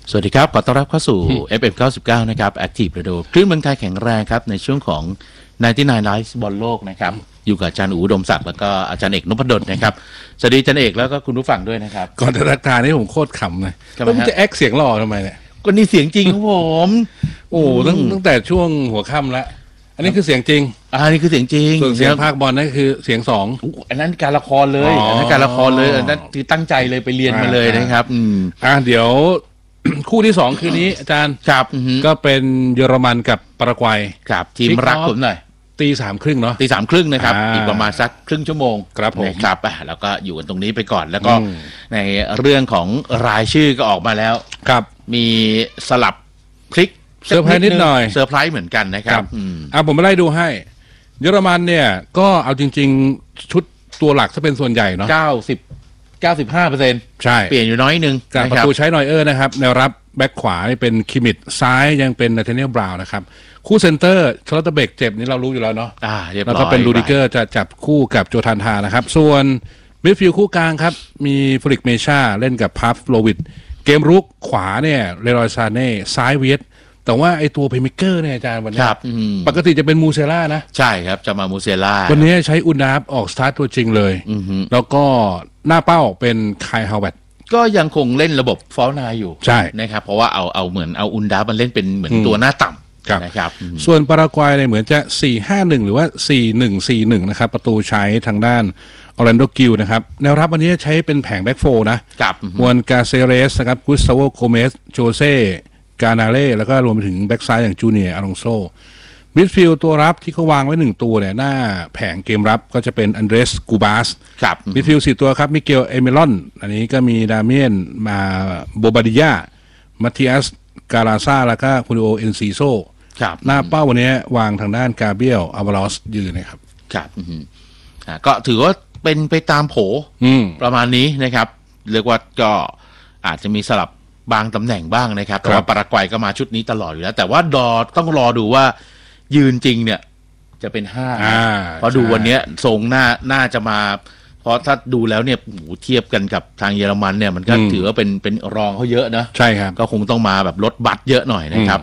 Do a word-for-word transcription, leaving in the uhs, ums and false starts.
สวัสดีครับขอต้อนรับเข้าสู่ เอฟ เอ็ม เก้าสิบเก้า นะครับ Active Radio คลื่นเมืองไทยแข็งแรงครับในช่วงของ ไนน์ตี้ไนน์ Live บอลโลกนะครับอยู่กับอาจารย์อู๋อุดมศักดิ์แล้วก็อาจารย์เอกนพดลนะครับสวัสดีอาจารย์เอกแล้วก็คุณผู้ฟังด้วยนะครับก่อนจะทักทายนี่ผมโคตรขำเลยแล้วมันจะแอคเสียงหล่อทำไมเนี่ยก็นี่เสียงจริงครับผมโอ้ตั้งตั้งแต่ช่วงหัวค่ำแล้วอันนี้คือเสียงจริงอ่านี่คือเสียงจริงส่วนเสียงภาคบอลนั่นคือเสียงสองอันนั้นการละครเลยอันนั้นการละครเลยอันนั้นคือตั้งใจเลยไปเรียนมาเลยนะครับอืมอ่าเดี๋ยวคู่ที่สองคืนนี้อาจารย์ครับก็เป็นเยอรมันกับปารากวัยครับทีมรักผมหน่อยตีสามครึ่งเนาะตีสามครึ่งนะครับอีกประมาณสักครึ่งชั่วโมงครับผมนะครับอ่ะแล้วก็อยู่กันตรงนี้ไปก่อนแล้วก็ในเรื่องของรายชื่อก็ออกมาแล้วครับมีสลับพลิกเซอร์ไพรส์นิดหน่อยเซอร์ไพรส์เหมือนกันนะครับอ่าผมมาไล่ดูให้เยอรมันเนี่ยก็เอาจริงๆชุดตัวหลักจะเป็นส่วนใหญ่เนาะเก้าสิบเก้าสิบห้าเปอร์เซ็นต์ใช่เปลี่ยนอยู่น้อยนึงการประตูใช้นอยเออร์นะครับแนวรับแบ็คขวานี่เป็นคิมิดซ้ายยังเป็นนาธาเนียลบราวน์นะครับคู่เซนเตอร์ชาร์ลอตเบกเจ็บนี่เรารู้อยู่แล้วเนาะอ่าเรียบร้อยแล้วก็เป็นลูดิเกอร์จะจับคู่กับโจทันทานะครับส่วนมิดฟิลด์คู่กลางครับมีฟริกเมชาเล่นกับพาฟโลวิดเกมรุกขวาเนี่ยเลรอยซาเน่ซ้ายเวียดแต่ว่าไอตัวเพลย์เมคเกอร์เนี่ยอาจารย์วันนี้ปกติจะเป็นมูเซล่านะใช่ครับจะมามูเซล่าวันนี้ใช้อุนาฟออกสตาร์ทตัวจริงเลยแล้วก็หน้าเป้าเป็นไคลฮาวเวิร์ดก็ยังคงเล่นระบบฟอลนายอยู่ใช่นะครับเพราะว่าเอาเอาเหมือนเอาอุนดามันเล่นเป็นเหมือนตัวหน้าต่ำนะครับส่วนปารากวัยเนี่ยเหมือนจะ สี่ ห้า หนึ่ง หรือว่า สี่ หนึ่ง สี่ หนึ่ง นะครับประตูใช้ทางด้านออร์แลนโดกิลนะครับแนวรับวันนี้ใช้เป็นแผงแบ็กโฟร์นะมวนกาเซเรสนะครับกุสตาโวโกเมสโจเซ่กานาเล่แล้วก็รวมไปถึงแบ็กซ้ายอย่างจูเนียร์อารองโซมิดฟิลด์ตัวรับที่เขาวางไว้หนึ่งตัวเนี่ยหน้าแผงเกมรับก็จะเป็นอันเดรสกูบาสมิดฟิลด์สี่ตัวครับมิเกลเอเมรอนอันนี้ก็มีดาเมียนมาโบบาดิยามาติอัสกาลาซาแล้วก็คูริโอเอนซิโซหน้าเป้าวันนี้วางทางด้านกาเบียลอาวาลอสยืนนะครับครับก็ถือว่าเป็นไปตามโผประมาณนี้นะครับเรียกว่าก็อาจจะมีสลับบางตำแหน่งบ้างนะครับแต่ว่าปารากวัยก็มาชุดนี้ตลอดอยู่แล้วแต่ว่าดอต้องรอดูว่ายืนจริงเนี่ยจะเป็นห้าเพราะดูวันนี้ทรงหน้าน่าจะมาเพราะถ้าดูแล้วเนี่ยเทียบกันกับทางเยอรมันเนี่ยมันก็ถือว่าเป็นเป็นรองเขาเยอะนะใช่ครับก็คงต้องมาแบบลดบัตรเยอะหน่อยนะครับ